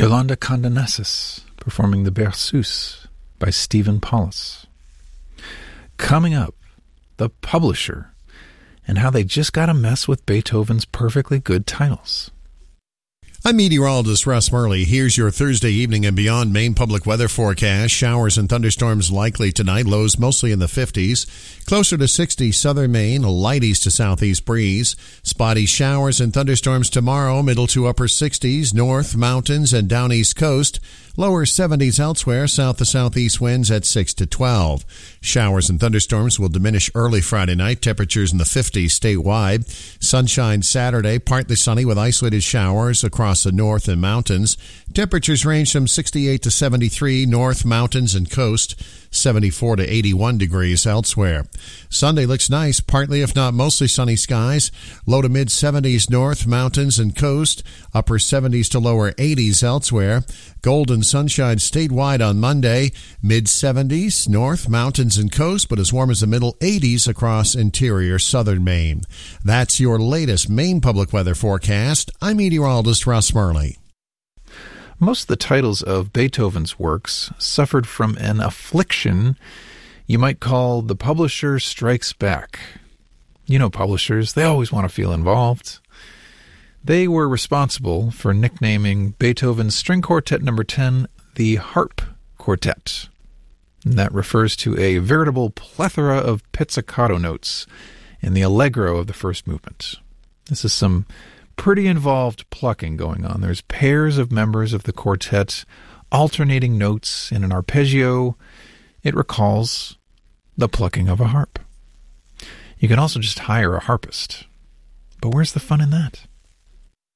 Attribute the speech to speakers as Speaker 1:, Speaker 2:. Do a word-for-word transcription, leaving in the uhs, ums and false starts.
Speaker 1: Yolanda Condonessis performing the Berceuse by Stephen Paulus. Coming up, the publisher and how they just got to mess with Beethoven's perfectly good titles.
Speaker 2: I'm meteorologist Russ Murley. Here's your Thursday evening and beyond Maine public weather forecast. Showers and thunderstorms likely tonight. Lows mostly in the fifties. Closer to sixty southern Maine. A light east to southeast breeze. Spotty showers and thunderstorms tomorrow. Middle to upper sixties. North, mountains, and down east coast. Lower seventies elsewhere. South to southeast winds at six to twelve. Showers and thunderstorms will diminish early Friday night. Temperatures in the fifties statewide. Sunshine Saturday. Partly sunny with isolated showers across the north and mountains. Temperatures range from sixty-eight to seventy-three north, mountains, and coast. seventy-four to eighty-one degrees elsewhere. Sunday looks nice, partly if not mostly sunny skies. Low to mid-seventies north, mountains, and coast. Upper seventies to lower eighties elsewhere. Golden sunshine statewide on Monday. Mid-seventies north, mountains, and coast, but as warm as the middle eighties across interior southern Maine. That's your latest Maine public weather forecast. I'm meteorologist Russ Murley.
Speaker 1: Most of the titles of Beethoven's works suffered from an affliction you might call The Publisher Strikes Back. You know publishers, they always want to feel involved. They were responsible for nicknaming Beethoven's String Quartet number ten the Harp Quartet. And that refers to a veritable plethora of pizzicato notes in the allegro of the first movement. This is some pretty involved plucking going on. There's pairs of members of the quartet alternating notes in an arpeggio. It recalls the plucking of a harp. You can also just hire a harpist. But where's the fun in that?